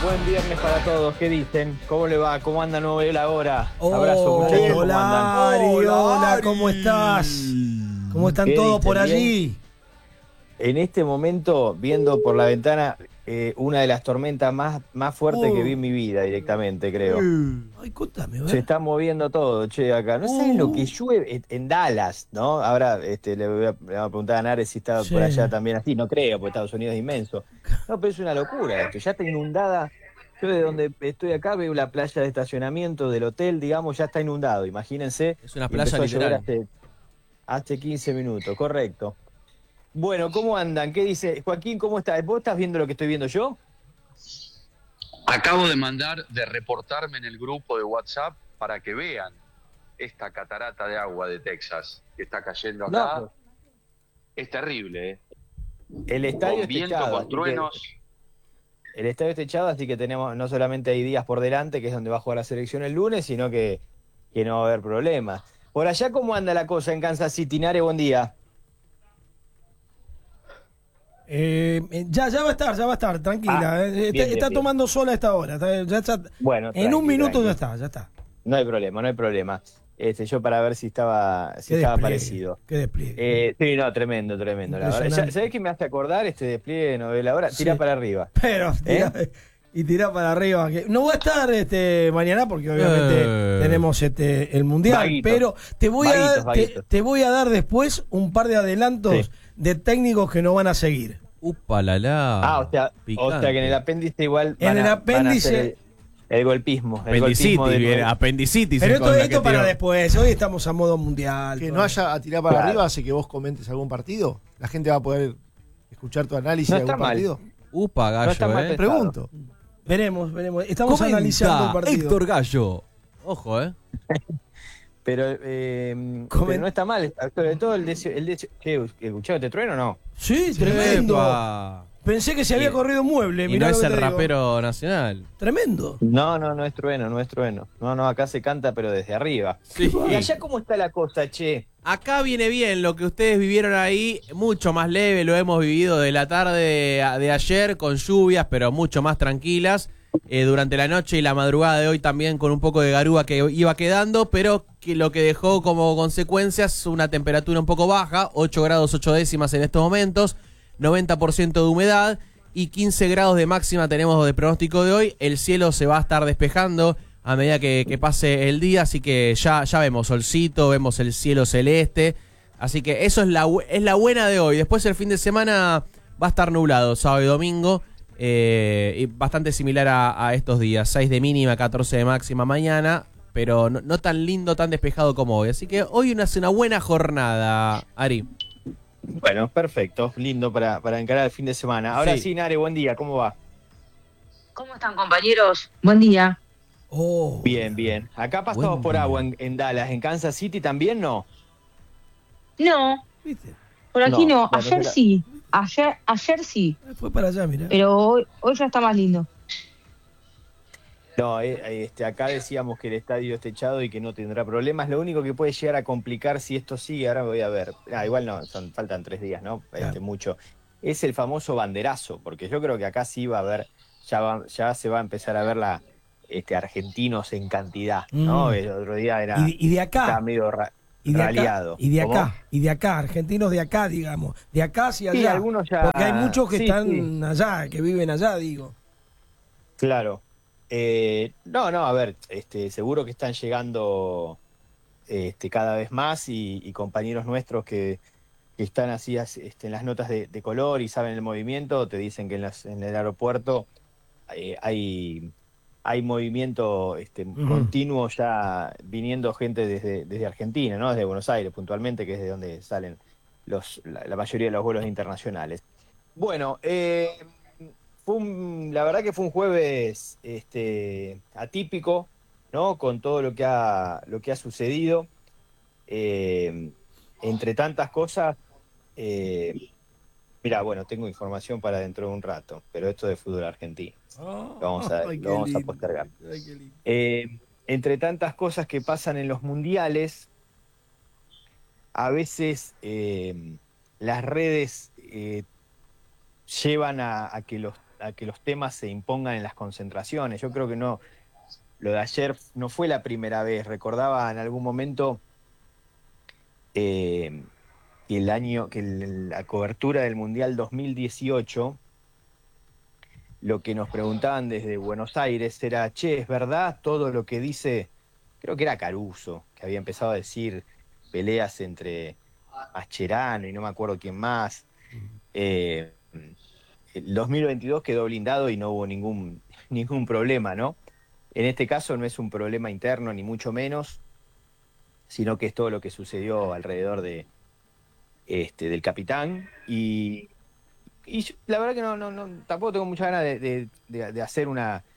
Buen viernes para todos. ¿Qué dicen? ¿Cómo le va? ¿Cómo anda Nuevo la hora? Abrazo, muchachos. ¿Cómo Hola, andan? Ari, hola, Ari. ¿cómo estás? ¿Cómo están ¿Qué todos dicen? por ¿Bien? allí? En este momento, viendo por la ventana, una de las tormentas más fuertes que vi en mi vida directamente, creo. Ay, contame, a Se ver. está moviendo todo, che, acá. ¿No saben lo que llueve en Dallas, no? Ahora le voy a preguntar a Nares si está por allá Sí. también así. No creo, porque Estados Unidos es inmenso. No, pero es una locura esto. Ya está inundada. Yo de donde estoy acá veo la playa de estacionamiento del hotel, digamos, ya está inundado, imagínense. Es una Y playa empezó a llover literal. hace 15 minutos, correcto. Bueno, ¿cómo andan? ¿Qué dice? Joaquín, ¿cómo estás? ¿Vos estás viendo lo que estoy viendo yo? Acabo de reportarme en el grupo de WhatsApp para que vean esta catarata de agua de Texas que está cayendo acá. No, Es terrible, ¿eh? el estadio Con está viento, echado, con así que truenos. el estadio está echado, así que tenemos, no solamente hay días por delante, que es donde va a jugar la selección el lunes, sino que no va a haber problemas. Por allá, ¿cómo anda la cosa en Kansas City? Nare, buen día. Ya va a estar, tranquila. Bien, Está, bien, está bien. tomando sol a esta hora. Bueno, En un minuto tranqui. ya está. No hay problema, no hay problema. Yo para ver si estaba parecido. Qué despliegue. Sí, no, tremendo, tremendo. La verdad. Impresionante. ¿Sabés qué me hace acordar este despliegue de novela ahora? Tira Sí. para arriba. Pero tira para arriba. No va a estar mañana porque obviamente tenemos el mundial. Vaguitos. Pero te voy a dar, Vaguitos. te voy a dar después un par de adelantos Sí. de técnicos que no van a seguir. Upa la la. Ah, o sea que en el apéndice igual van a hacer el golpismo. El golpismo Apendicitis. Pero esto para después. Hoy estamos a modo mundial. Que todo. no haya a tirar para Claro. arriba hace que vos comentes algún partido. La gente va a poder escuchar tu análisis No de está algún mal. partido. Upa, No está Gallo, mal Te pregunto. Veremos. Estamos analizando el partido. Héctor Gallo. Ojo, Pero no está mal. Sobre todo el deseo. ¿Escucharon este trueno o no? Sí, tremendo. Epa. Pensé que se había corrido mueble. Y mirá no lo es que el te digo. rapero nacional. Tremendo. No es trueno, no es trueno. No, acá se canta, pero desde arriba. Sí. ¿Y allá cómo está la cosa, che? Acá viene bien lo que ustedes vivieron ahí, mucho más leve, lo hemos vivido de la tarde de ayer con lluvias, pero mucho más tranquilas. Durante la noche y la madrugada de hoy también con un poco de garúa que iba quedando, pero que lo que dejó como consecuencias una temperatura un poco baja, 8 grados 8 décimas en estos momentos, 90% de humedad y 15 grados de máxima tenemos de pronóstico de hoy. El cielo se va a estar despejando a medida que pase el día, así que ya vemos solcito, vemos el cielo celeste, así que eso es la buena de hoy. Después el fin de semana va a estar nublado, sábado y domingo, y bastante similar a estos días, 6 de mínima, 14 de máxima mañana, pero no tan lindo, tan despejado como hoy. Así que hoy es una buena jornada, Ari. Bueno, perfecto. Lindo para encarar el fin de semana. Ahora sí, Nare, buen día. ¿Cómo va? ¿Cómo están, compañeros? Buen día. Oh. Bien. Acá pasamos Buen por día. agua en Dallas. ¿En Kansas City también no? No, ¿Viste? por aquí No, no. bueno, Ayer será- sí. Ayer sí. Fue para allá, mira. Pero hoy ya está más lindo. No, acá decíamos que el estadio está echado y que no tendrá problemas. Lo único que puede llegar a complicar si esto sigue, ahora voy a ver. Igual no, faltan 3 días, ¿no? Claro. Mucho. Es el famoso banderazo, porque yo creo que acá sí va a haber, ya se va a empezar a ver argentinos en cantidad, ¿no? El otro día Y de acá. estaba medio Y de acá, raleado. ¿Cómo? y de acá, argentinos de acá, digamos, de acá hacia allá. Sí, algunos ya. Porque hay muchos que sí, están sí. allá, que viven allá, digo. Claro. No, a ver, seguro que están llegando cada vez más y compañeros nuestros que están así en las notas de color y saben el movimiento, te dicen que en el aeropuerto hay movimiento continuo ya viniendo gente desde Argentina, ¿no? Desde Buenos Aires puntualmente, que es de donde salen la mayoría de los vuelos internacionales. Bueno, la verdad que fue un jueves atípico, ¿no? Con todo lo que ha sucedido. Entre tantas cosas, mira, bueno, tengo información para dentro de un rato, pero esto de fútbol argentino. Lo vamos a postergar. Ay, qué lindo. Entre tantas cosas que pasan en los mundiales, a veces las redes llevan a que a que los temas se impongan en las concentraciones. Yo creo que no, lo de ayer no fue la primera vez. Recordaba en algún momento que la cobertura del Mundial 2018, lo que nos preguntaban desde Buenos Aires era, che, ¿es verdad todo lo que dice? Creo que era Caruso, que había empezado a decir peleas entre Mascherano y no me acuerdo quién más. El 2022 quedó blindado y no hubo ningún problema, ¿no? En este caso no es un problema interno ni mucho menos, sino que es todo lo que sucedió alrededor del capitán. Y la verdad que tampoco tengo mucha ganas de hacer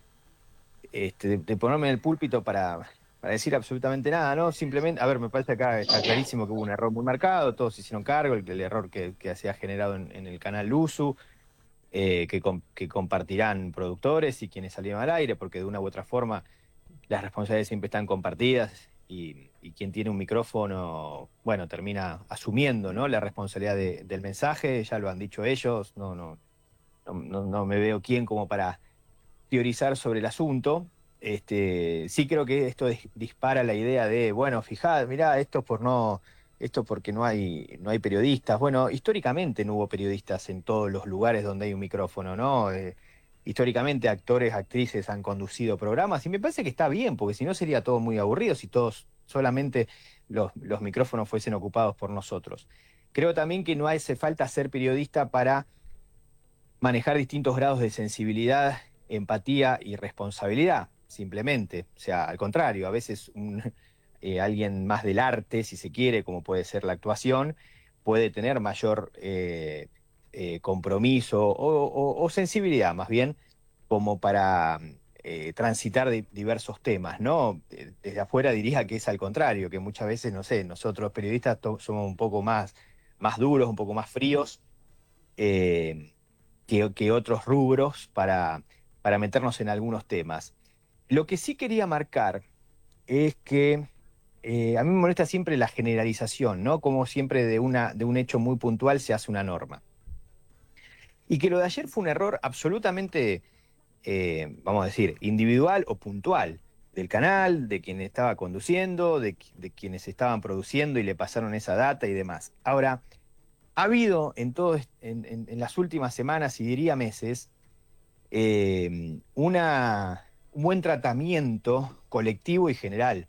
de ponerme en el púlpito para decir absolutamente nada, ¿no? Simplemente, a ver, me parece acá está clarísimo que hubo un error muy marcado, todos se hicieron cargo, el error que se ha generado en el canal Luzu, que compartirán productores y quienes salieron al aire, porque de una u otra forma las responsabilidades siempre están compartidas y quien tiene un micrófono, bueno, termina asumiendo, ¿no?, la responsabilidad del mensaje. Ya lo han dicho ellos, no me veo quién como para teorizar sobre el asunto. Sí creo que esto dispara la idea de, bueno, fijad, mirá, esto porque no hay periodistas. Bueno, históricamente no hubo periodistas en todos los lugares donde hay un micrófono, ¿no? Históricamente actores, actrices han conducido programas y me parece que está bien, porque si no sería todo muy aburrido si todos solamente los micrófonos fuesen ocupados por nosotros. Creo también que no hace falta ser periodista para manejar distintos grados de sensibilidad, empatía y responsabilidad, simplemente. O sea, al contrario, a veces alguien más del arte, si se quiere, como puede ser la actuación, puede tener mayor compromiso o sensibilidad, más bien, como para transitar diversos temas, ¿no? Desde afuera diría que es al contrario, que muchas veces, no sé, nosotros periodistas somos un poco más duros, un poco más fríos. Que otros rubros para meternos en algunos temas. Lo que sí quería marcar es que a mí me molesta siempre la generalización, ¿no? Como siempre de un hecho muy puntual se hace una norma. Y que lo de ayer fue un error absolutamente, vamos a decir, individual o puntual del canal, de quien estaba conduciendo, de quienes estaban produciendo y le pasaron esa data y demás. Ahora, ha habido en las últimas semanas y diría meses un buen tratamiento colectivo y general,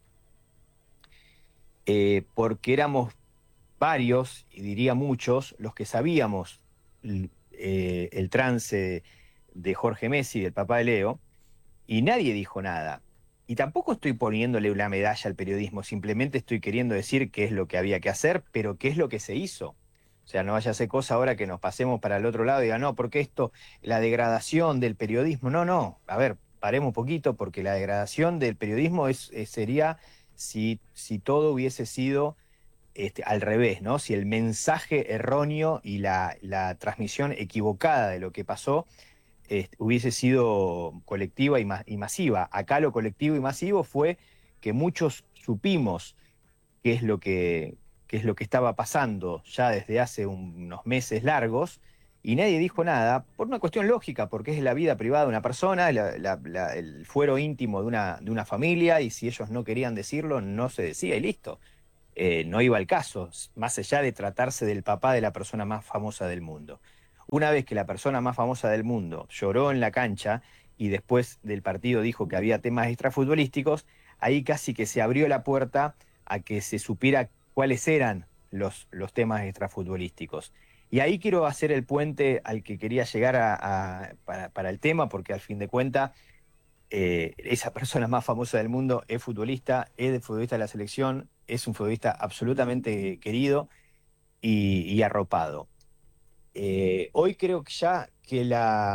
porque éramos varios, y diría muchos, los que sabíamos el trance de Jorge Messi, del papá de Leo, y nadie dijo nada. Y tampoco estoy poniéndole una medalla al periodismo, simplemente estoy queriendo decir qué es lo que había que hacer, pero qué es lo que se hizo. O sea, no vaya a ser cosa ahora que nos pasemos para el otro lado y digan, no, porque la degradación del periodismo, no, a ver, paremos un poquito, porque la degradación del periodismo sería si todo hubiese sido al revés, ¿no? Si el mensaje erróneo y la transmisión equivocada de lo que pasó hubiese sido colectiva y masiva. Acá lo colectivo y masivo fue que muchos supimos qué es lo que estaba pasando ya desde hace unos meses largos, y nadie dijo nada, por una cuestión lógica, porque es la vida privada de una persona, el fuero íntimo de una familia, y si ellos no querían decirlo, no se decía y listo. No iba al caso, más allá de tratarse del papá de la persona más famosa del mundo. Una vez que la persona más famosa del mundo lloró en la cancha y después del partido dijo que había temas extrafutbolísticos, ahí casi que se abrió la puerta a que se supiera cuáles eran los temas extrafutbolísticos. Y ahí quiero hacer el puente al que quería llegar para el tema, porque al fin de cuentas, esa persona más famosa del mundo es futbolista de la selección, es un futbolista absolutamente querido y arropado. Hoy creo que ya que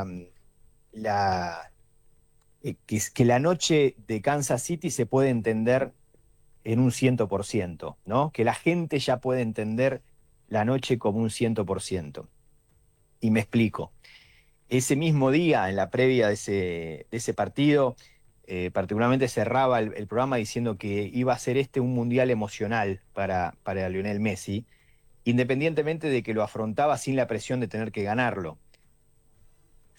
que la noche de Kansas City se puede entender en un 100%, ¿no? Que la gente ya puede entender la noche como un 100%. Y me explico. Ese mismo día, en la previa de ese partido, particularmente cerraba el programa diciendo que iba a ser un mundial emocional para Lionel Messi, independientemente de que lo afrontaba sin la presión de tener que ganarlo.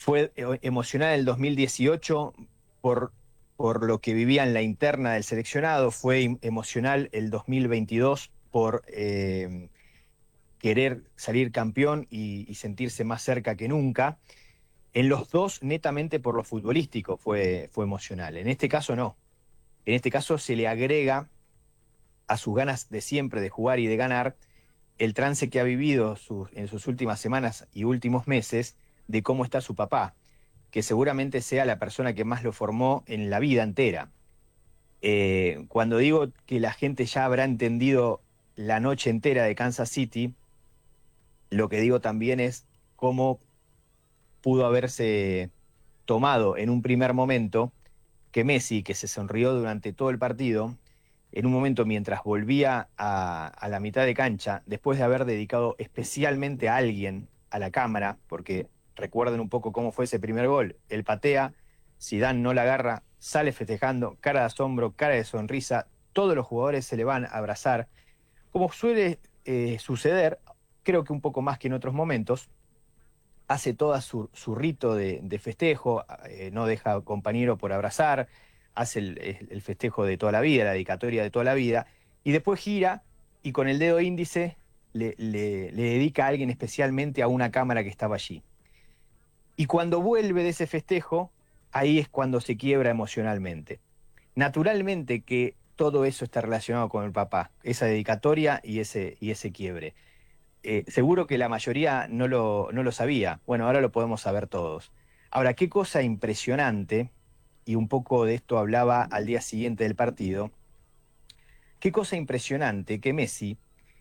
Fue emocional el 2018 por, por lo que vivía en la interna del seleccionado, fue emocional el 2022 por querer salir campeón y sentirse más cerca que nunca. En los dos, netamente por lo futbolístico, fue emocional. En este caso no. En este caso se le agrega a sus ganas de siempre de jugar y de ganar el trance que ha vivido en sus últimas semanas y últimos meses de cómo está su papá, que seguramente sea la persona que más lo formó en la vida entera. Cuando digo que la gente ya habrá entendido la noche entera de Kansas City, lo que digo también es cómo pudo haberse tomado en un primer momento que Messi, que se sonrió durante todo el partido, en un momento mientras volvía a la mitad de cancha, después de haber dedicado especialmente a alguien a la cámara, porque recuerden un poco cómo fue ese primer gol, él patea, Zidane no la agarra, sale festejando, cara de asombro, cara de sonrisa, todos los jugadores se le van a abrazar, como suele suceder, creo que un poco más que en otros momentos, hace todo su rito de festejo, no deja al compañero por abrazar, hace el festejo de toda la vida, la dedicatoria de toda la vida, y después gira y con el dedo índice le dedica a alguien especialmente a una cámara que estaba allí. Y cuando vuelve de ese festejo, ahí es cuando se quiebra emocionalmente. Naturalmente que todo eso está relacionado con el papá, esa dedicatoria y ese quiebre. Seguro que la mayoría no lo sabía. Bueno, ahora lo podemos saber todos. Ahora, qué cosa impresionante, y un poco de esto hablaba al día siguiente del partido, qué cosa impresionante que Messi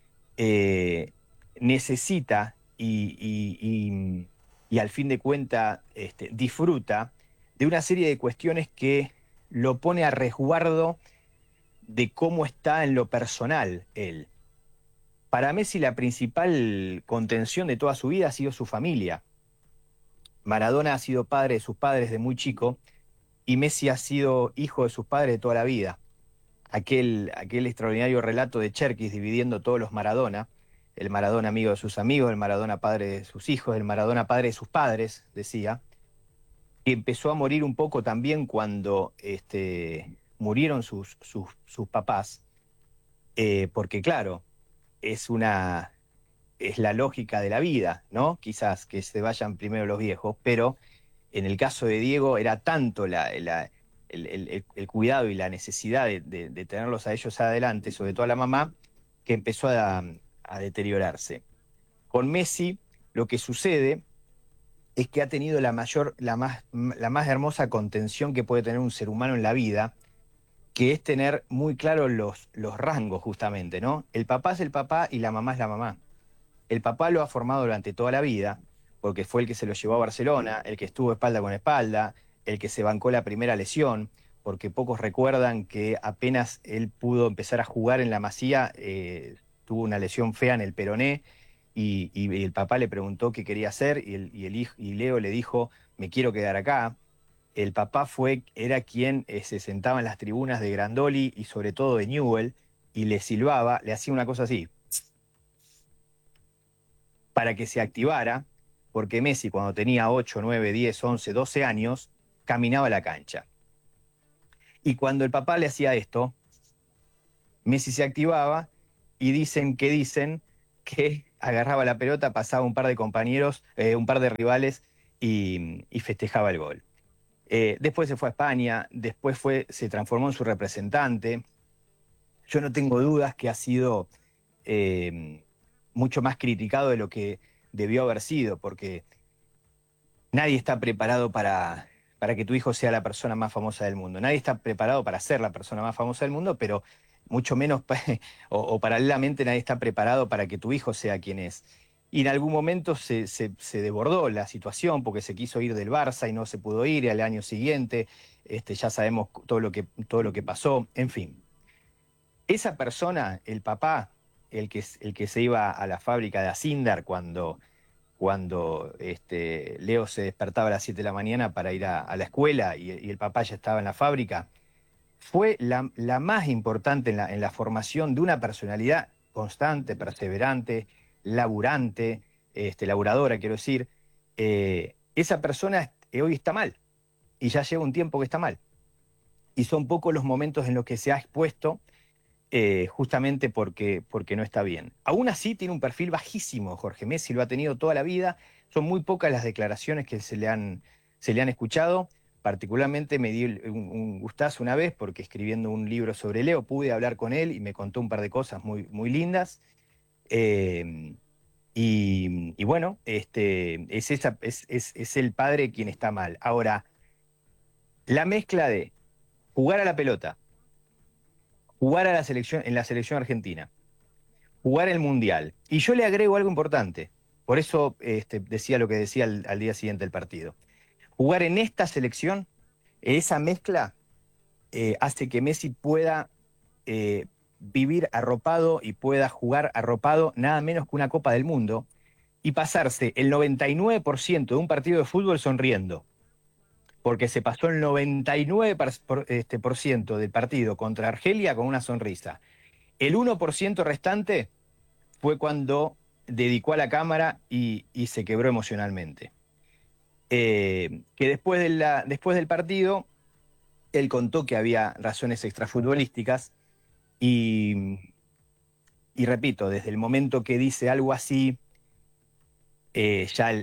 necesita y al fin de cuentas disfruta de una serie de cuestiones que lo pone a resguardo de cómo está en lo personal él. Para Messi la principal contención de toda su vida ha sido su familia. Maradona ha sido padre de sus padres de muy chico y Messi ha sido hijo de sus padres de toda la vida. Aquel extraordinario relato de Cherkis dividiendo todos los Maradona, el Maradona amigo de sus amigos, el Maradona padre de sus hijos, el Maradona padre de sus padres, decía, que empezó a morir un poco también cuando murieron sus papás, porque claro, es la lógica de la vida, ¿no? Quizás que se vayan primero los viejos, pero en el caso de Diego era tanto el cuidado y la necesidad de tenerlos a ellos adelante, sobre todo a la mamá, que empezó a deteriorarse. Con Messi lo que sucede es que ha tenido la más hermosa contención que puede tener un ser humano en la vida, que es tener muy claro los rangos justamente, ¿no? El papá es el papá y la mamá es la mamá. El papá lo ha formado durante toda la vida, porque fue el que se lo llevó a Barcelona, el que estuvo espalda con espalda, el que se bancó la primera lesión, porque pocos recuerdan que apenas él pudo empezar a jugar en la Masía, tuvo una lesión fea en el peroné, y el papá le preguntó qué quería hacer, y Leo le dijo, me quiero quedar acá. El papá era quien se sentaba en las tribunas de Grandoli y sobre todo de Newell, y le silbaba, le hacía una cosa así, para que se activara, porque Messi cuando tenía 8, 9, 10, 11, 12 años, caminaba a la cancha. Y cuando el papá le hacía esto, Messi se activaba y dicen que agarraba la pelota, pasaba un par de compañeros, un par de rivales y festejaba el gol. Después se fue a España, después se transformó en su representante. Yo no tengo dudas que ha sido mucho más criticado de lo que debió haber sido, porque nadie está preparado para que tu hijo sea la persona más famosa del mundo. Nadie está preparado para ser la persona más famosa del mundo, pero mucho menos, o paralelamente nadie está preparado para que tu hijo sea quien es. Y en algún momento se desbordó la situación porque se quiso ir del Barça y no se pudo ir, y al año siguiente ya sabemos todo lo que pasó, en fin. Esa persona, el papá, el que se iba a la fábrica de Asindar cuando Leo se despertaba a las 7 de la mañana para ir a la escuela y el papá ya estaba en la fábrica, fue la más importante en la formación de una personalidad constante, perseverante, laburante, laburadora, quiero decir, esa persona hoy está mal y ya lleva un tiempo que está mal. Y son pocos los momentos en los que se ha expuesto justamente porque no está bien. Aún así tiene un perfil bajísimo, Jorge Messi lo ha tenido toda la vida, son muy pocas las declaraciones que se le han escuchado. Particularmente me di un gustazo una vez porque escribiendo un libro sobre Leo pude hablar con él y me contó un par de cosas muy, muy lindas. Eh, y bueno, es el padre quien está mal. Ahora, la mezcla de jugar a la pelota, jugar a la selección, en la selección argentina, jugar el Mundial. Y yo le agrego algo importante, por eso decía lo que decía al día siguiente del partido. Jugar en esta selección, esa mezcla hace que Messi pueda vivir arropado y pueda jugar arropado nada menos que una Copa del Mundo y pasarse el 99% de un partido de fútbol sonriendo, porque se pasó el 99% del partido contra Argelia con una sonrisa. El 1% restante fue cuando dedicó a la cámara y se quebró emocionalmente. Que después del partido, él contó que había razones extrafutbolísticas y repito, desde el momento que dice algo así, ya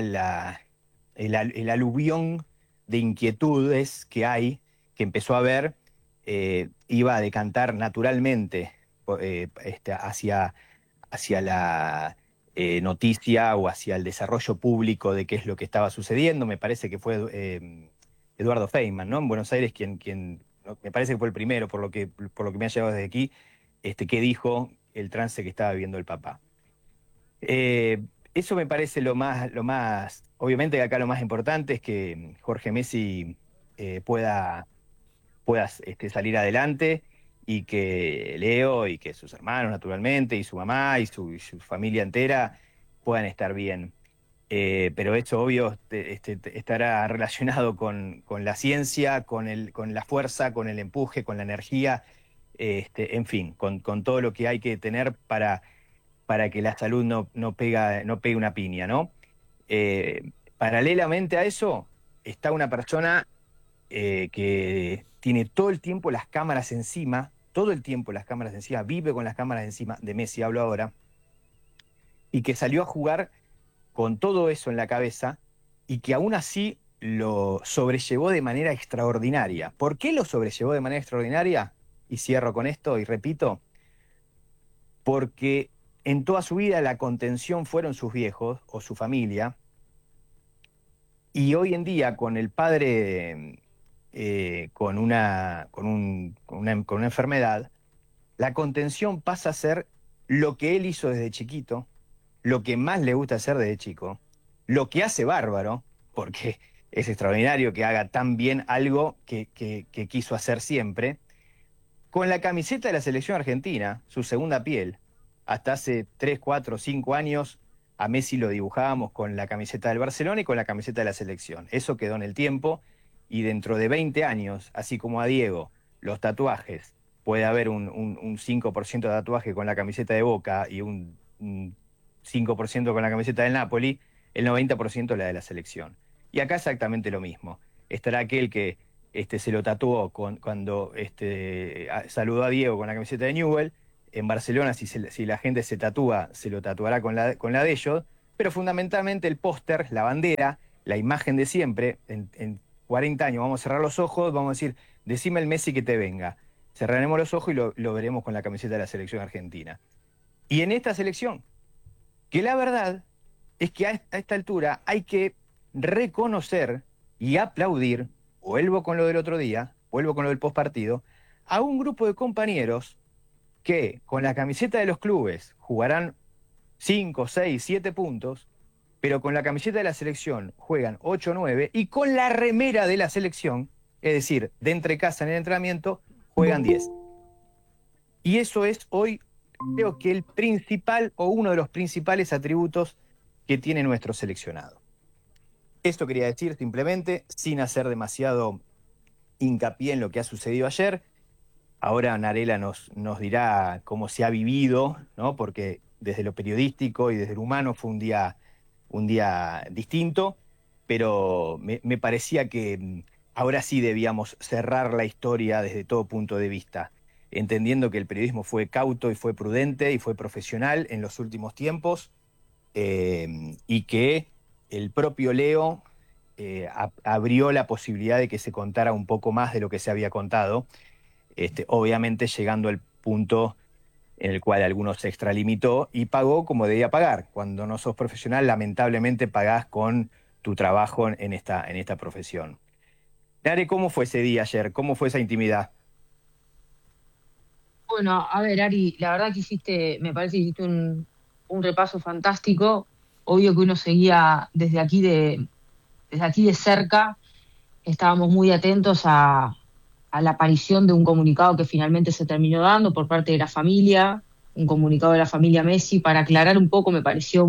el aluvión de inquietudes que hay, que empezó a haber, iba a decantar naturalmente hacia la noticia o hacia el desarrollo público de qué es lo que estaba sucediendo. Me parece que fue Eduardo Feynman, ¿no? En Buenos Aires, quien ¿no? Me parece que fue el primero, por lo que me ha llegado desde aquí, que dijo el trance que estaba viviendo el papá. Eso me parece lo más, obviamente que acá lo más importante es que Jorge Messi pueda salir adelante y que Leo y que sus hermanos naturalmente y su mamá y su familia entera puedan estar bien. Pero eso obvio estará relacionado con la ciencia, con la fuerza, con el empuje, con la energía, en fin, con todo lo que hay que tener para que la salud no pegue una piña, ¿no? Paralelamente a eso, está una persona que tiene todo el tiempo las cámaras encima, todo el tiempo las cámaras encima, vive con las cámaras encima, de Messi hablo ahora, y que salió a jugar con todo eso en la cabeza y que aún así lo sobrellevó de manera extraordinaria. ¿Por qué lo sobrellevó de manera extraordinaria? Y cierro con esto y repito, porque en toda su vida la contención fueron sus viejos o su familia, y hoy en día con el padre con una enfermedad, la contención pasa a ser lo que él hizo desde chiquito, lo que más le gusta hacer desde chico, lo que hace bárbaro, porque es extraordinario que haga tan bien algo que quiso hacer siempre, con la camiseta de la selección argentina, su segunda piel. Hasta hace 3, 4, 5 años a Messi lo dibujábamos con la camiseta del Barcelona y con la camiseta de la selección. Eso quedó en el tiempo y dentro de 20 años, así como a Diego, los tatuajes, puede haber un 5% de tatuaje con la camiseta de Boca y un 5% con la camiseta del Napoli, el 90% la de la selección. Y acá exactamente lo mismo. Estará aquel que se lo tatuó cuando saludó a Diego con la camiseta de Newell. En Barcelona, si la gente se tatúa, se lo tatuará con la de ellos, pero fundamentalmente el póster, la bandera, la imagen de siempre, en 40 años vamos a cerrar los ojos, vamos a decir, decime el Messi que te venga. Cerraremos los ojos y lo veremos con la camiseta de la selección argentina. Y en esta selección, que la verdad es que a esta altura hay que reconocer y aplaudir, vuelvo con lo del otro día, vuelvo con lo del postpartido, a un grupo de compañeros que con la camiseta de los clubes jugarán 5, 6, 7 puntos, pero con la camiseta de la selección juegan 8, 9 y con la remera de la selección, es decir, de entre casa en el entrenamiento, juegan 10. Y eso es hoy, creo que el principal o uno de los principales atributos que tiene nuestro seleccionado. Esto quería decir simplemente, sin hacer demasiado hincapié en lo que ha sucedido ayer. Ahora Narela nos dirá cómo se ha vivido, ¿no? Porque desde lo periodístico y desde lo humano fue un día distinto, pero me parecía que ahora sí debíamos cerrar la historia desde todo punto de vista, entendiendo que el periodismo fue cauto y fue prudente y fue profesional en los últimos tiempos, y que el propio Leo abrió la posibilidad de que se contara un poco más de lo que se había contado, obviamente llegando al punto en el cual algunos se extralimitó y pagó como debía pagar. Cuando no sos profesional, lamentablemente pagás con tu trabajo en esta profesión. Nare, ¿cómo fue ese día ayer? ¿Cómo fue esa intimidad? Bueno, a ver, Ari, la verdad que me parece que hiciste un repaso fantástico. Obvio que uno seguía desde aquí de cerca, estábamos muy atentos a la aparición de un comunicado que finalmente se terminó dando por parte de la familia, un comunicado de la familia Messi, para aclarar un poco, me pareció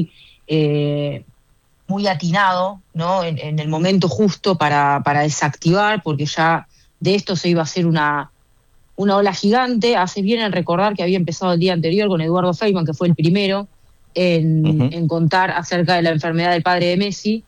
muy atinado, ¿no? En el momento justo para desactivar, porque ya de esto se iba a hacer una ola gigante. Hace bien en recordar que había empezado el día anterior con Eduardo Feynman, que fue el primero en contar acerca de la enfermedad del padre de Messi.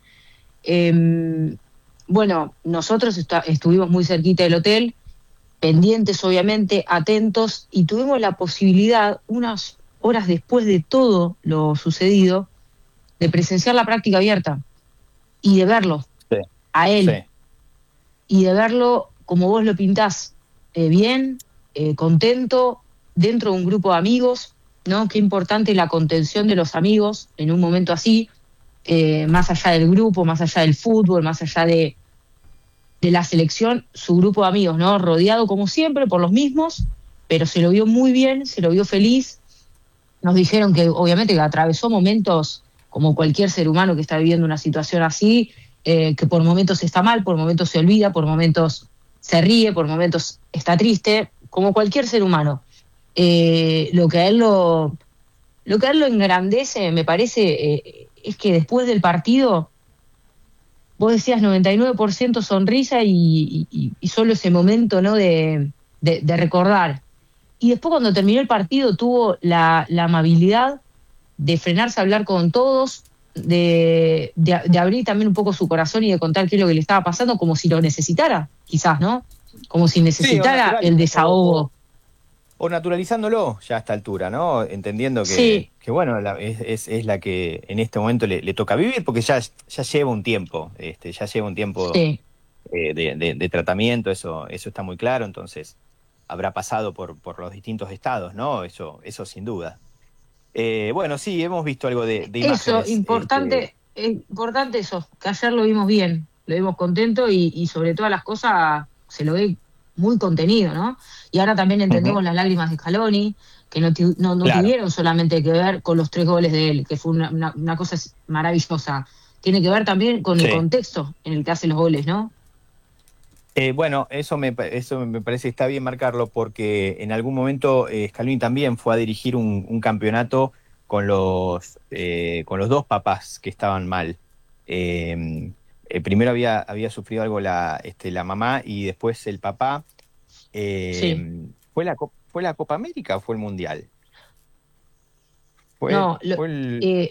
Bueno, nosotros estuvimos muy cerquita del hotel, pendientes obviamente, atentos, y tuvimos la posibilidad, unas horas después de todo lo sucedido, de presenciar la práctica abierta y de verlo Sí, a él, sí. y de verlo como vos lo pintás, bien, contento, dentro de un grupo de amigos, ¿no? Qué importante la contención de los amigos en un momento así, más allá del grupo, más allá del fútbol, más allá de la selección, su grupo de amigos, ¿no? Rodeado como siempre por los mismos, pero se lo vio muy bien, se lo vio feliz. Nos dijeron que obviamente que atravesó momentos como cualquier ser humano que está viviendo una situación así, que por momentos está mal, por momentos se olvida, por momentos se ríe, por momentos está triste, como cualquier ser humano. Lo que a él lo engrandece, me parece, es que después del partido, vos decías 99% sonrisa y solo ese momento, ¿no? de recordar. Y después cuando terminó el partido tuvo la amabilidad de frenarse a hablar con todos, de abrir también un poco su corazón y de contar qué es lo que le estaba pasando, como si lo necesitara, quizás, ¿no? Como si Sí, necesitara el desahogo. o naturalizándolo ya a esta altura, ¿no? Entendiendo Sí, que bueno, es la que en este momento le toca vivir, porque ya lleva un tiempo, ya lleva un tiempo sí. de tratamiento, eso está muy claro, entonces habrá pasado por los distintos estados, ¿no? Eso sin duda. Bueno, sí, hemos visto algo de Eso, imágenes. importante eso, que ayer lo vimos bien, lo vimos contento y sobre todas las cosas se lo ve muy contenido, ¿no? Y ahora también Ujú, entendemos las lágrimas de Scaloni, que no claro. tuvieron solamente que ver con los 3 goles de él, que fue una cosa maravillosa, tiene que ver también con el Sí. contexto en el que hace los goles, ¿no? Bueno, eso me parece que está bien marcarlo porque en algún momento Scaloni también fue a dirigir un campeonato con los dos papás que estaban mal. Eh, Primero había sufrido algo la mamá y después el papá. Sí. ¿Fue la Copa América o fue el Mundial? Fue, No, fue el... eh,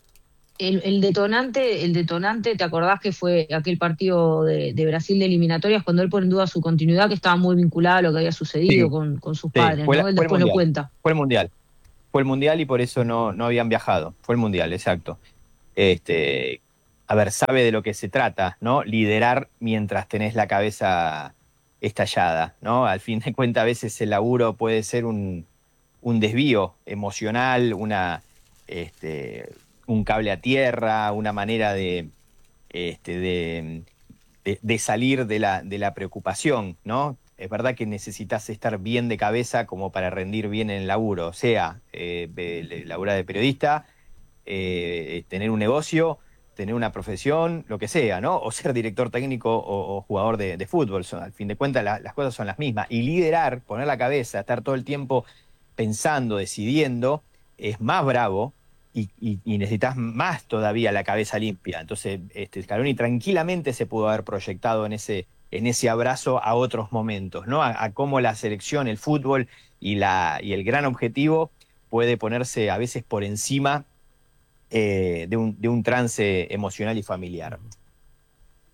el detonante, ¿te acordás que fue aquel partido de Brasil de eliminatorias cuando él pone en duda su continuidad, que estaba muy vinculada a lo que había sucedido Sí, con sus sí, padres, ¿no? Él fue el después lo Mundial. cuenta. Fue el Mundial. Fue el Mundial y por eso no habían viajado. Fue el Mundial, exacto. Este, a ver, sabe de lo que se trata, ¿no? Liderar mientras tenés la cabeza estallada, ¿no? Al fin de cuentas, a veces el laburo puede ser un desvío emocional, este, un cable a tierra, una manera este, de salir de la preocupación, ¿no? Es verdad que necesitas estar bien de cabeza como para rendir bien en el laburo, sea laburar de periodista, tener un negocio, tener una profesión, lo que sea, ¿no? O ser director técnico o jugador de fútbol. Al fin de cuentas, las cosas son las mismas. Y liderar, poner la cabeza, estar todo el tiempo pensando, decidiendo, es más bravo y necesitas más todavía la cabeza limpia. Entonces, Scaloni tranquilamente se pudo haber proyectado en ese abrazo a otros momentos, ¿no? A cómo la selección, el fútbol y el gran objetivo puede ponerse a veces por encima de un trance emocional y familiar.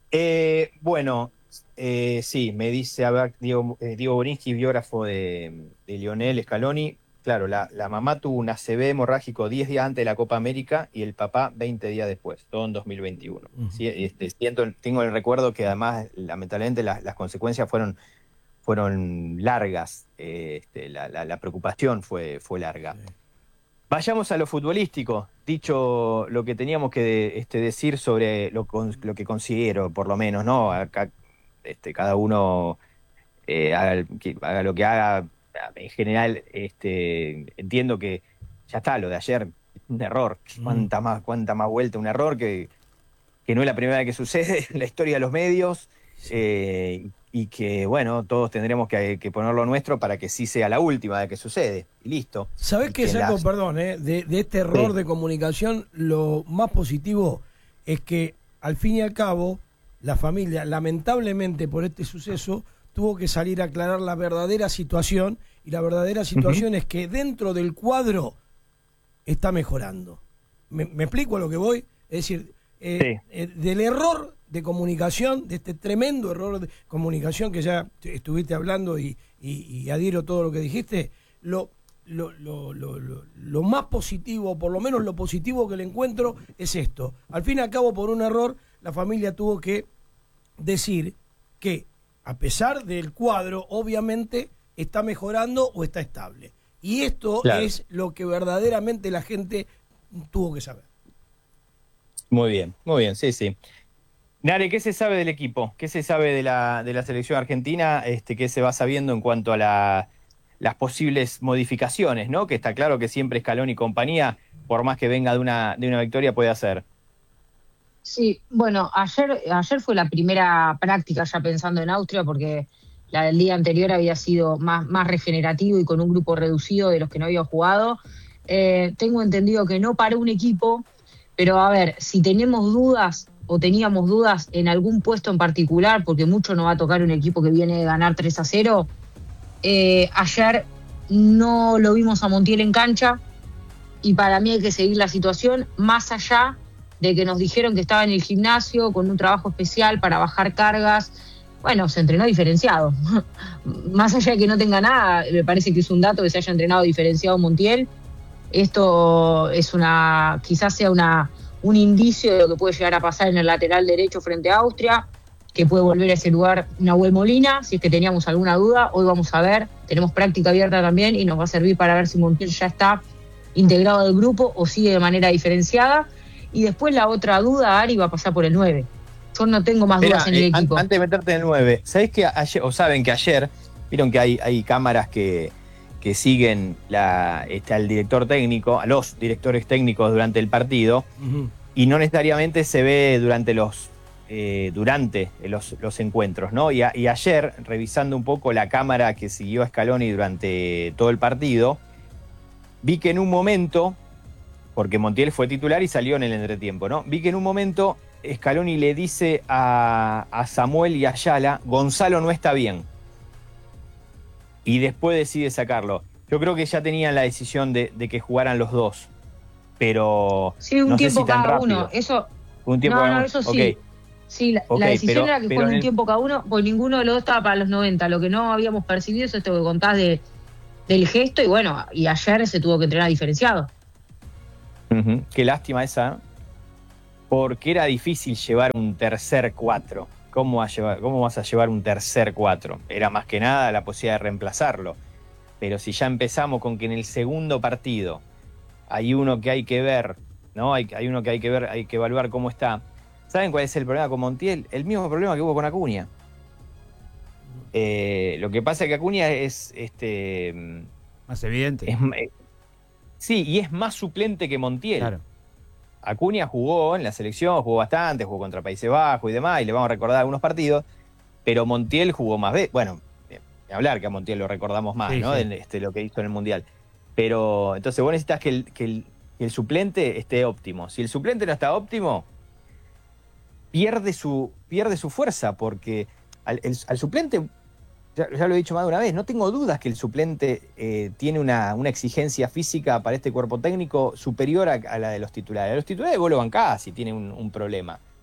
Bueno, sí, me dice a ver, Diego Boninsky, biógrafo de Lionel Scaloni. Claro, la mamá tuvo un ACV hemorrágico 10 días antes de la Copa América y el papá 20 días después, todo en 2021. Sí, tengo el recuerdo que además, lamentablemente, las consecuencias fueron largas. La preocupación fue larga. Sí. Vayamos a lo futbolístico. Dicho lo que teníamos que decir sobre lo que considero, por lo menos, ¿no? Acá, cada uno haga lo que haga. En general, entiendo que ya está, lo de ayer, un error. Cuánta más vuelta, un error que no es la primera vez que sucede en la historia de los medios. Y que, bueno, todos tendremos que poner lo nuestro para que sí sea la última vez que sucede. Y listo. ¿Sabés qué, Saco? Perdón, de este error de comunicación, lo más positivo es que, al fin y al cabo, la familia, lamentablemente por este suceso, tuvo que salir a aclarar la verdadera situación, y la verdadera situación es que dentro del cuadro está mejorando. ¿Me explico a lo que voy? Es decir, del error de comunicación, de este tremendo error de comunicación que ya estuviste hablando y adhiero todo lo que dijiste, lo más positivo, por lo menos lo positivo que le encuentro es esto. Al fin y al cabo, por un error, la familia tuvo que decir que, a pesar del cuadro, obviamente está mejorando o está estable. Y esto es lo que verdaderamente la gente tuvo que saber. Muy bien, sí. Nare, ¿qué se sabe del equipo? ¿Qué se sabe de la selección argentina? ¿Qué se va sabiendo en cuanto a las posibles modificaciones, ¿no? Que está claro que siempre Scaloni y compañía, por más que venga de una victoria, puede hacer. Sí, bueno, ayer fue la primera práctica ya pensando en Austria, porque la del día anterior había sido más regenerativo y con un grupo reducido de los que no había jugado. Tengo entendido que no paró un equipo, pero a ver, si tenemos dudas o teníamos dudas en algún puesto en particular, porque mucho nos va a tocar un equipo que viene de ganar 3-0, ayer no lo vimos a Montiel en cancha, y para mí hay que seguir la situación, más allá de que nos dijeron que estaba en el gimnasio con un trabajo especial para bajar cargas. Bueno, se entrenó diferenciado. Más allá de que no tenga nada, me parece que es un dato que se haya entrenado diferenciado Montiel. Esto es quizás sea un indicio de lo que puede llegar a pasar en el lateral derecho frente a Austria, que puede volver a ese lugar Nahuel Molina, si es que teníamos alguna duda. Hoy vamos a ver, tenemos práctica abierta también y nos va a servir para ver si Montiel ya está integrado al grupo o sigue de manera diferenciada. Y después la otra duda, Ari, va a pasar por el 9. Yo no tengo más dudas en el equipo. Antes de meterte en el 9, ¿sabés que ayer, o saben que ayer, vieron que hay cámaras que siguen al director técnico, a los directores técnicos durante el partido, y no necesariamente se ve durante los encuentros, ¿no? Y ayer, revisando un poco la cámara que siguió a Scaloni durante todo el partido, vi que en un momento, porque Montiel fue titular y salió en el entretiempo, ¿no? Vi que en un momento Scaloni le dice a Samuel y a Ayala, Gonzalo no está bien. Y después decide sacarlo. Yo creo que ya tenían la decisión de que jugaran los dos. Pero sí, un no tiempo sé si tan cada rápido. uno. Eso, un tiempo no, eso sí. Okay. Sí, la decisión era que fuera un tiempo cada uno, pues ninguno de los dos estaba para los 90. Lo que no habíamos percibido es esto que contás del gesto, y bueno, y ayer se tuvo que entrenar diferenciado. Qué lástima esa, porque era difícil llevar un tercer 4. ¿Cómo vas a llevar un tercer 4? Era más que nada la posibilidad de reemplazarlo. Pero si ya empezamos con que en el segundo partido hay uno que hay que ver, ¿no? Hay uno que hay que ver, hay que evaluar cómo está. ¿Saben cuál es el problema con Montiel? El mismo problema que hubo con Acuña. Lo que pasa es que Acuña es más evidente. Sí, y es más suplente que Montiel. Claro. Acuña jugó en la selección, jugó bastante, jugó contra Países Bajos y demás, y le vamos a recordar algunos partidos, pero Montiel jugó más veces. Bueno, hablar que a Montiel lo recordamos más, sí, ¿no? Sí. De lo que hizo en el Mundial. Pero entonces vos necesitas que el suplente esté óptimo. Si el suplente no está óptimo, pierde su fuerza, porque al suplente, ya lo he dicho más de una vez, no tengo dudas que el suplente tiene una exigencia física para este cuerpo técnico superior a la de los titulares. A los titulares vos lo bancás si tienen un problema.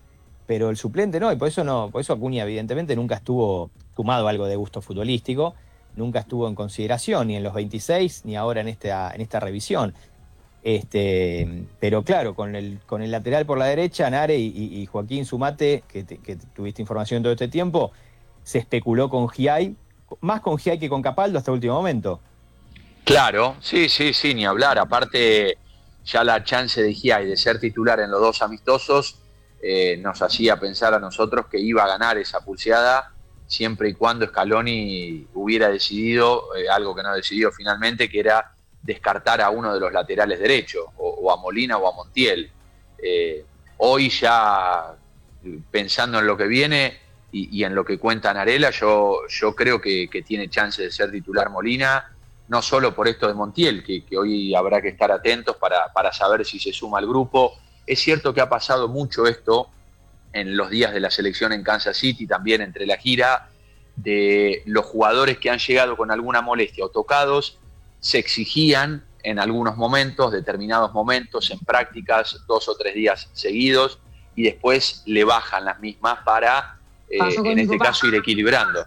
pero el suplente no, y por eso Acuña evidentemente nunca estuvo sumado algo de gusto futbolístico, nunca estuvo en consideración, ni en los 26, ni ahora en esta revisión. Pero claro, con el lateral por la derecha, Nare y Joaquín Sumate, que tuviste información todo este tiempo, se especuló con Giai, más con Giai que con Capaldo hasta el último momento. Claro, sí, ni hablar. Aparte, ya la chance de Giai de ser titular en los dos amistosos nos hacía pensar a nosotros que iba a ganar esa pulseada siempre y cuando Scaloni hubiera decidido algo que no decidió finalmente, que era descartar a uno de los laterales derechos, o a Molina o a Montiel. Hoy ya, pensando en lo que viene y en lo que cuenta Narela, yo creo que tiene chance de ser titular Molina, no solo por esto de Montiel, que hoy habrá que estar atentos para saber si se suma al grupo. Es cierto que ha pasado mucho esto en los días de la selección en Kansas City, también entre la gira, de los jugadores que han llegado con alguna molestia o tocados, se exigían en algunos momentos, determinados momentos, en prácticas 2 o 3 días seguidos, y después le bajan las mismas para, en este caso, ir equilibrando.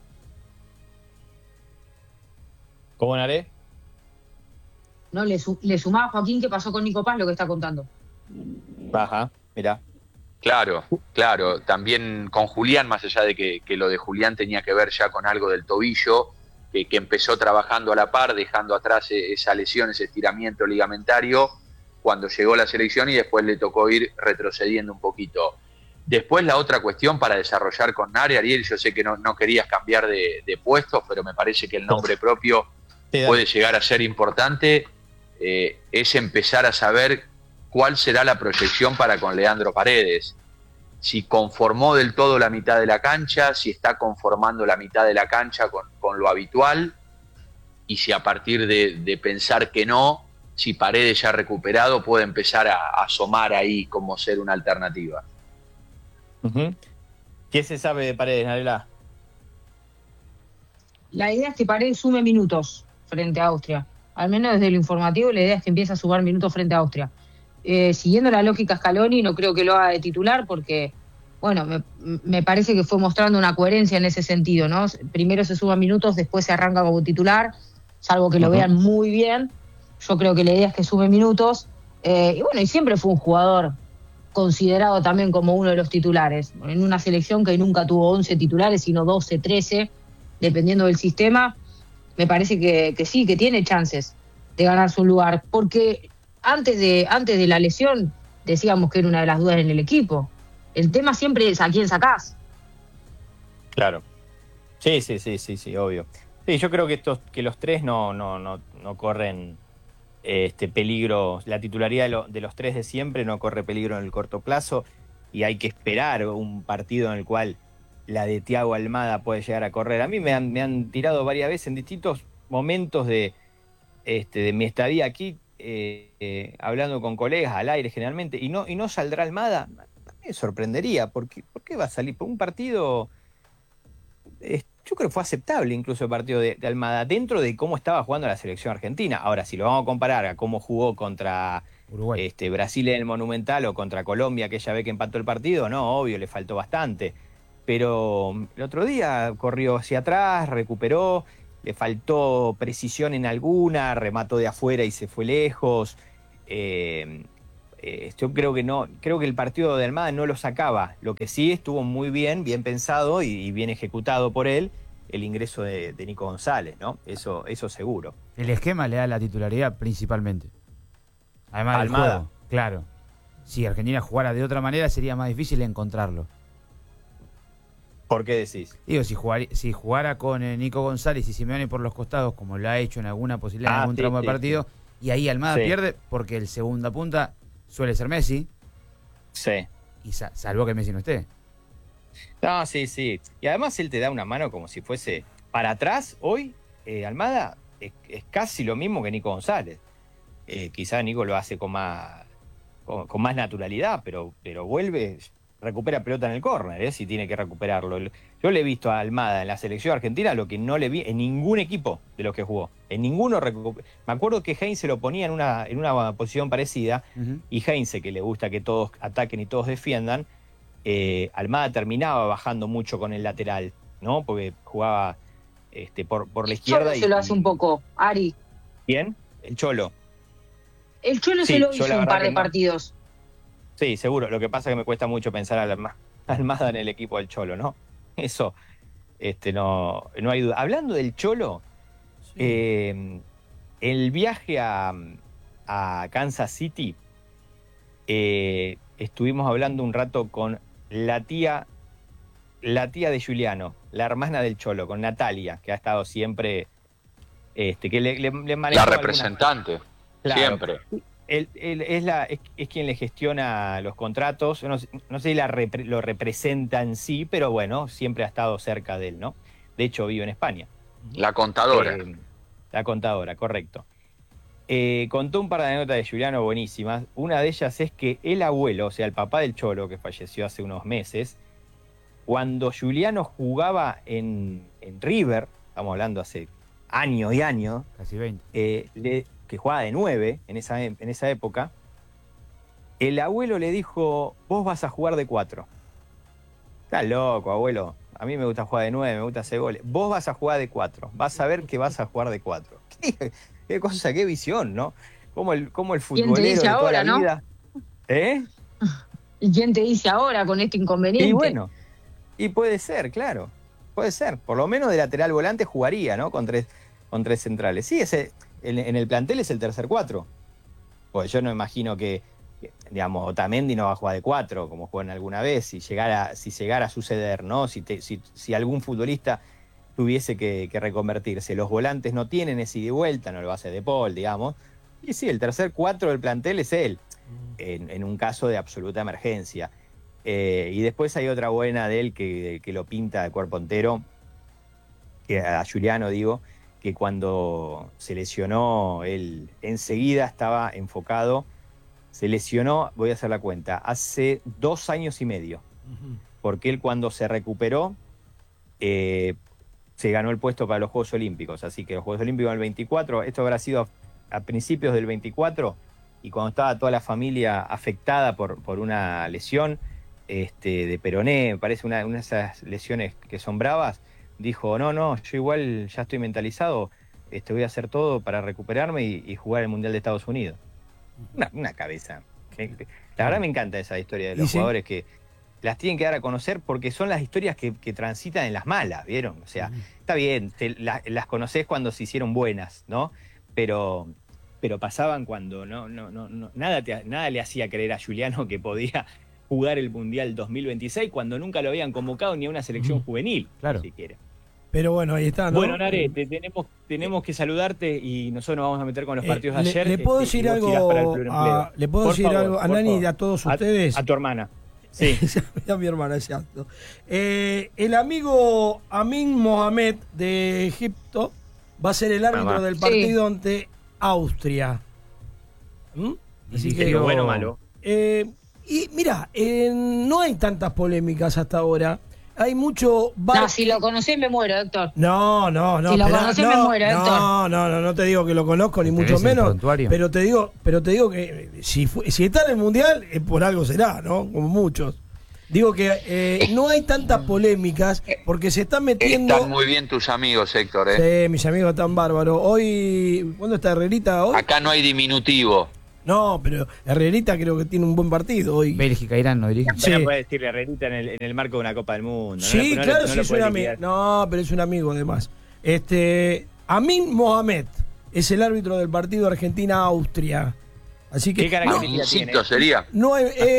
¿Cómo Naré? No, le sumaba a Joaquín que pasó con Nico Paz lo que está contando. Baja, mirá. Claro. También con Julián, más allá de que lo de Julián tenía que ver ya con algo del tobillo, que empezó trabajando a la par, dejando atrás esa lesión, ese estiramiento ligamentario, cuando llegó la selección, y después le tocó ir retrocediendo un poquito. Después la otra cuestión para desarrollar con Nare, Ariel, yo sé que no querías cambiar de puestos, pero me parece que el nombre propio puede llegar a ser importante, es empezar a saber cuál será la proyección para con Leandro Paredes. Si conformó del todo la mitad de la cancha, si está conformando la mitad de la cancha con lo habitual, y si a partir de pensar que no, si Paredes ya recuperado puede empezar a asomar ahí como ser una alternativa. Uh-huh. ¿Qué se sabe de Paredes, Narela? La idea es que Paredes sume minutos frente a Austria. Al menos desde lo informativo, la idea es que empiece a sumar minutos frente a Austria. Siguiendo la lógica Scaloni, no creo que lo haga de titular porque, bueno, me parece que fue mostrando una coherencia en ese sentido, ¿no? Primero se suma minutos, después se arranca como titular, salvo que lo vean muy bien. Yo creo que la idea es que sume minutos. Y bueno, y siempre fue un jugador considerado también como uno de los titulares. En una selección que nunca tuvo 11 titulares, sino 12, 13, dependiendo del sistema, me parece que sí, que tiene chances de ganar su lugar. Porque antes de la lesión decíamos que era una de las dudas en el equipo. El tema siempre es a quién sacás. Claro. Sí, obvio. Sí, yo creo que los tres no corren peligro. La titularidad de los tres de siempre no corre peligro en el corto plazo, y hay que esperar un partido en el cual la de Thiago Almada puede llegar a correr. A mí me han tirado varias veces en distintos momentos de mi estadía aquí, hablando con colegas al aire generalmente, y no saldrá Almada. Me sorprendería, ¿por qué va a salir? Por un partido, yo creo que fue aceptable incluso el partido de Almada, dentro de cómo estaba jugando la selección argentina. Ahora, si lo vamos a comparar a cómo jugó contra Uruguay, Brasil en el Monumental, o contra Colombia, aquella vez que empató el partido, no, obvio, le faltó bastante. Pero el otro día corrió hacia atrás, recuperó, le faltó precisión en alguna, remató de afuera y se fue lejos. Yo creo que el partido de Almada no lo sacaba. Lo que sí estuvo muy bien pensado y bien ejecutado por él, el ingreso de Nico González, ¿no? Eso seguro. El esquema le da la titularidad principalmente. Además del Almada. juego, claro. Si Argentina jugara de otra manera sería más difícil encontrarlo. ¿Por qué decís? Digo, si jugara con Nico González y Simeone por los costados, como lo ha hecho en alguna posibilidad, en algún tramo de partido, y ahí Almada pierde, porque el segunda punta suele ser Messi. Sí. Y salvo que Messi no esté. No, sí. Y además él te da una mano como si fuese para atrás. Hoy, Almada es casi lo mismo que Nico González. Quizá Nico lo hace con más naturalidad, pero vuelve, recupera pelota en el córner, si tiene que recuperarlo. Yo le he visto a Almada en la selección argentina lo que no le vi en ningún equipo de los que jugó. En ninguno me acuerdo que Heinze lo ponía en una posición parecida, y Heinze, que le gusta que todos ataquen y todos defiendan, Almada terminaba bajando mucho con el lateral, ¿no? Porque jugaba por la izquierda. Se lo hace un poco, Ari. ¿Quién? El Cholo. El Cholo Sí, se lo yo hizo la un verdad par de que no. partidos. Sí, seguro. Lo que pasa es que me cuesta mucho pensar a Almada en el equipo del Cholo, ¿no? Eso, no hay duda. Hablando del Cholo, el viaje a Kansas City, estuvimos hablando un rato con la tía de Giuliano, la hermana del Cholo, con Natalia, que ha estado siempre, que le manejó La representante, Claro. siempre. Él es quien le gestiona los contratos. No sé si lo representa en sí, pero bueno, siempre ha estado cerca de él, ¿no? De hecho, vive en España. La contadora. La contadora, correcto. Contó un par de anécdotas de Giuliano buenísimas. Una de ellas es que el abuelo, o sea, el papá del Cholo, que falleció hace unos meses, cuando Giuliano jugaba en River, estamos hablando hace años y años, Casi 20. que jugaba de 9 en esa época, el abuelo le dijo: vos vas a jugar de 4. Estás loco, abuelo. A mí me gusta jugar de 9, me gusta hacer goles. Vos vas a jugar de 4. Vas a ver que vas a jugar de 4. Qué cosa, qué visión, ¿no? Como el futbolero dice de toda ahora, la no? vida. ¿Y quién te dice ahora con este inconveniente? Y bueno, y puede ser, claro. Puede ser. Por lo menos de lateral volante jugaría, ¿no? Con tres centrales. Sí, en el plantel es el tercer 4. Pues yo no imagino que, digamos, Otamendi no va a jugar de 4, como juegan alguna vez, si llegara a suceder, ¿no? Si algún futbolista tuviese que reconvertirse. Los volantes no tienen ese ida y vuelta, no lo hace De Paul, digamos. Y sí, el tercer 4 del plantel es él, en un caso de absoluta emergencia. Y después hay otra buena de él que lo pinta de cuerpo entero, que a Giuliano digo, que cuando se lesionó, él enseguida estaba enfocado. Se lesionó, voy a hacer la cuenta, hace 2 años y medio. Porque él, cuando se recuperó, se ganó el puesto para los Juegos Olímpicos. Así que los Juegos Olímpicos del 24, esto habrá sido a principios del 24, y cuando estaba toda la familia afectada por una lesión de peroné, me parece una de esas lesiones que son bravas, dijo: no, yo igual ya estoy mentalizado, voy a hacer todo para recuperarme y jugar el Mundial de Estados Unidos. Una cabeza. La verdad me encanta esa historia de los jugadores que las tienen que dar a conocer, porque son las historias que transitan en las malas, ¿vieron? O sea, está bien, las conocés cuando se hicieron buenas, ¿no? Pero pasaban cuando nada le hacía creer a Giuliano que podía jugar el Mundial 2026 cuando nunca lo habían convocado ni a una selección juvenil, claro, ni siquiera. Pero bueno, ahí está, ¿no? Bueno, Nare, tenemos que saludarte y nosotros nos vamos a meter con los partidos de ayer. ¿Le puedo decir algo a Nani y a todos ustedes? A tu hermana. Sí. A mi hermana, exacto. El amigo Amin Mohamed de Egipto va a ser el árbitro del partido ante Austria. Así que bueno o malo. Y mira, no hay tantas polémicas hasta ahora. Hay mucho... No, si lo conocés me muero, Héctor. No. Si lo conocés me muero, Héctor. No te digo que lo conozco, ni mucho menos. Pero te digo que si está en el Mundial, por algo será, ¿no? Como muchos. Digo que no hay tantas polémicas porque se están metiendo... Están muy bien tus amigos, Héctor, Sí, mis amigos están bárbaros. Hoy... ¿Cuándo está Herrerita hoy? Acá no hay diminutivo. No, pero Herrerita creo que tiene un buen partido hoy. Bélgica, Irán, ¿no dirige? Sí. No puede decirle Herrerita en el marco de una Copa del Mundo. Sí, claro, sí es un amigo. No, pero es un amigo además. Amin Mohamed es el árbitro del partido Argentina-Austria. Así que... ¿Qué característica tiene? Sería? No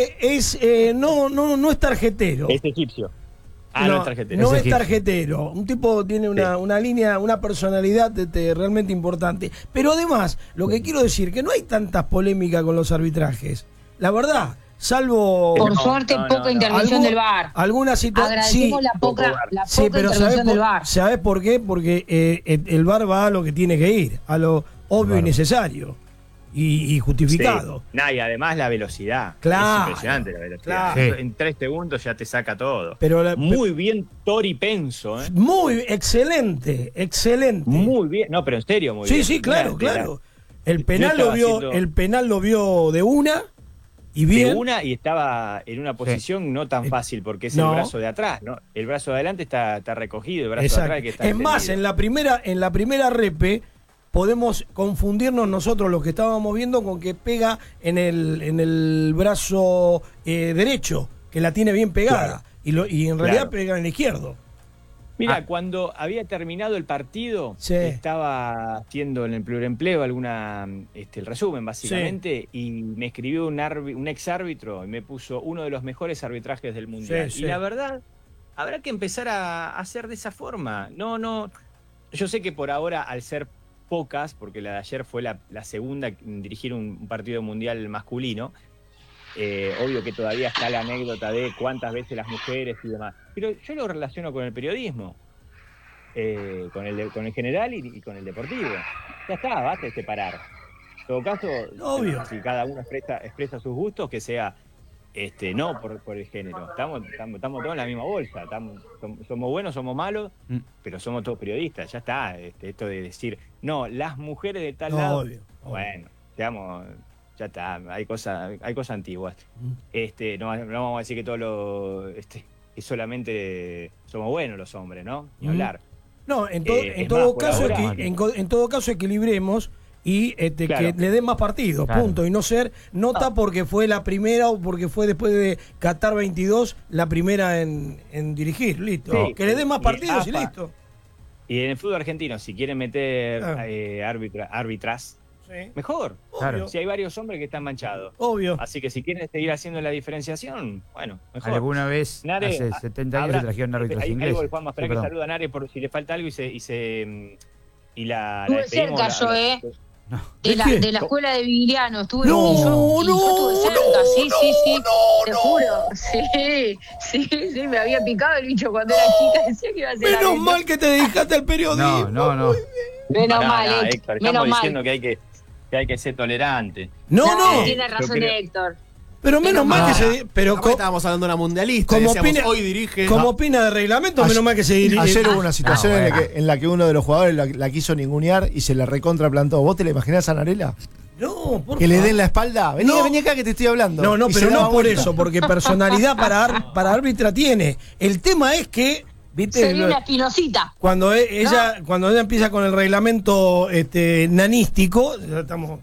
es tarjetero. Es egipcio. No es tarjetero. No es tarjetero. Un tipo tiene una línea, una personalidad realmente importante. Pero además, lo que quiero decir, que no hay tantas polémicas con los arbitrajes. La verdad, salvo... Por suerte, poca intervención del VAR. Alguna situación... Agradecemos la poca intervención del VAR. ¿Sabés por qué? Porque el VAR va a lo que tiene que ir, a lo obvio y necesario. Y justificado. Sí. Y además la velocidad. Claro. Es impresionante la velocidad. Claro. En 3 segundos ya te saca todo. Pero muy bien Tori Penso. Muy excelente. Muy bien. No, pero en serio, muy bien. Sí, claro. El penal lo vio de una Y bien. Y estaba en una posición no tan fácil, porque es No. el brazo de atrás, ¿no? El brazo de adelante está recogido, el brazo Exacto. de atrás que está Es más, extendido. en la primera repe podemos confundirnos nosotros los que estábamos viendo con que pega en el brazo derecho, que la tiene bien pegada. Claro. Y en realidad Claro. pega en el izquierdo. Mira, cuando había terminado el partido, Sí. estaba haciendo en el pluriempleo el resumen, básicamente, y me escribió un ex árbitro y me puso uno de los mejores arbitrajes del Mundial. Sí, sí. Y la verdad, habrá que empezar a hacer de esa forma. No, yo sé que por ahora, al ser pocas, porque la de ayer fue la segunda en dirigir un partido mundial masculino, obvio que todavía está la anécdota de cuántas veces las mujeres y demás. Pero yo lo relaciono con el periodismo, con el general y con el deportivo. Ya está, basta de separar. En todo caso, Obvio. si cada uno expresa sus gustos, que sea no por el género. Estamos todos en la misma bolsa. Somos buenos, somos malos, pero somos todos periodistas. Ya está. Esto de decir, no, las mujeres de tal lado. Obvio. Bueno, seamos... Ya está, hay cosas antiguas. No vamos a decir que que solamente somos buenos los hombres, ¿no? Ni hablar. No, en Es todo más, caso, por ahora, en todo caso equilibremos y Claro. que le den más partidos, Claro. punto. Y no ser nota porque fue la primera o porque fue después de Qatar 22 la primera en dirigir, listo. Sí. Que le den más Y partidos y AFA. listo. Y en el fútbol argentino, si quieren meter árbitras, Sí. mejor. Claro. Si hay varios hombres que están manchados. Obvio. Así que si quieren seguir haciendo la diferenciación, bueno, mejor. Alguna vez, Nare, hace 70 años, habrá- se trajeron árbitros ahí ingleses. voy, Juanma, espera Sí, que perdón. saluda a Nare por si le falta algo y la Estuve despedimos, cerca yo, ¿De qué? De la escuela de Viridiano, estuve No, y yo estuve cerca, sí, no, te juro. Sí, me había picado el bicho cuando era chica, decía que iba a ser Menos árbitro. mal que te dedicaste al periodismo. No. Menos mal, Héctor, Héctor, estamos menos diciendo mal. que hay que ser tolerante. No. Tiene razón, creo- Héctor. Pero menos mal que se. Pero Capaz estábamos hablando de una mundialista. como Decíamos, opina- hoy dirige. como opina de reglamento, menos mal que se dirige. Ayer hubo una situación bueno. en la que uno de los jugadores la quiso ningunear y se la recontraplantó. ¿Vos te la imaginás a Narela? No, por Que le favor. den la espalda. Vení, No. vení acá que te estoy hablando. No, Y pero se daba no por vuelta. eso, porque personalidad para árbitra tiene. El tema es que, viste, Sería una espinosita. cuando ella empieza con el reglamento nanístico, ya estamos.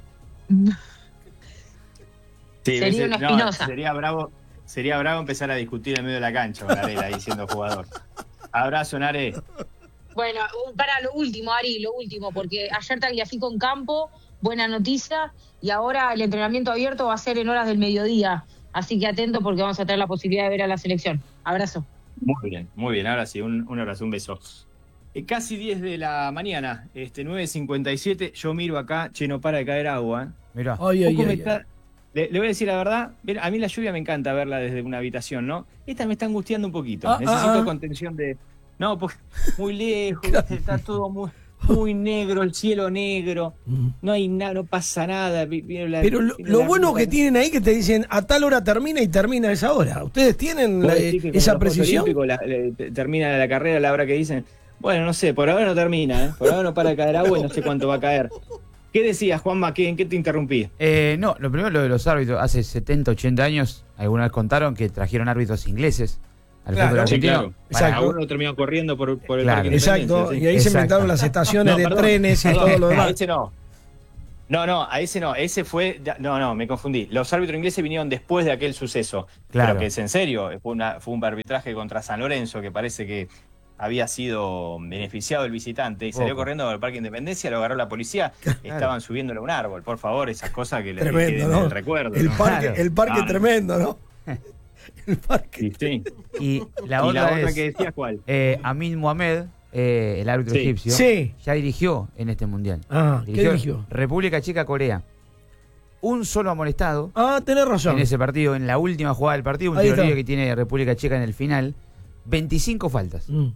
Sí, Sería una espinosa. Sería bravo empezar a discutir en medio de la cancha con Arela ahí siendo jugador. Abrazo, Nare. Bueno, para lo último, Ari, porque ayer Tagliafico en campo, buena noticia, y ahora el entrenamiento abierto va a ser en horas del mediodía. Así que atento porque vamos a tener la posibilidad de ver a la selección. Abrazo. Muy bien. Ahora sí, un abrazo, un beso. Casi 10 de la mañana, 9:57. Yo miro acá, no para de caer agua. Mirá. Ay, ay, Poco me ay, está- Le voy a decir la verdad, a mí la lluvia me encanta verla desde una habitación, ¿no? Esta me está angustiando un poquito. Necesito contención de... No, pues muy lejos, está todo muy negro, el cielo negro, no hay nada, no pasa nada. Pero lo bueno que tienen ahí que te dicen a tal hora termina y termina a esa hora. ¿Ustedes tienen esa precisión? Termina la carrera a la hora que dicen, bueno, no sé, por ahora no termina, por ahora no para de caer agua y no sé cuánto va a caer. ¿Qué decías, Juanma? ¿En qué te interrumpí? No, lo primero lo de los árbitros. Hace 70, 80 años, alguna vez contaron que trajeron árbitros ingleses al Claro, fútbol Sí, argentino. claro. Exacto. Algunos terminaron corriendo por el Claro. Parque Exacto, Independencia, sí. y ahí se Exacto. inventaron las estaciones No, de perdón, trenes y perdón, todo lo a demás. ese no. No, a ese no. Ese fue. No, me confundí. Los árbitros ingleses vinieron después de aquel suceso. Claro. Pero que es en serio. Fue un arbitraje contra San Lorenzo que parece que había sido beneficiado el visitante y salió Poco. corriendo al Parque Independencia, lo agarró la policía. Estaban subiéndole a un árbol. Por favor, esas cosas que le Tremendo, queden en ¿no? el recuerdo. El ¿no? parque, Claro. el parque No. tremendo, ¿no? El parque. Sí. Y la Y otra, la otra es, que decías, ¿cuál? Amin Mohamed, el árbitro Sí. egipcio, Sí. ya dirigió en este mundial. Ah, ¿qué dirigió? República Checa, Corea. Un solo amonestado Ah, tenés razón. en ese partido, en la última jugada del partido, un Ahí tiro está. libre que tiene República Checa en el final. 25 faltas.